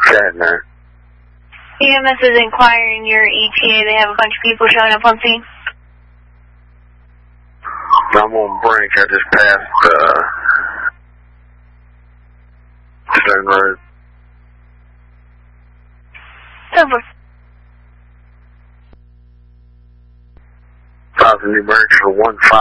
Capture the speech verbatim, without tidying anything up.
chatting there. E M S is inquiring your E T A. They have a bunch of people showing up on scene. I'm on Brink. I just passed, uh, Stone Road. Over. Five New Branch for one five.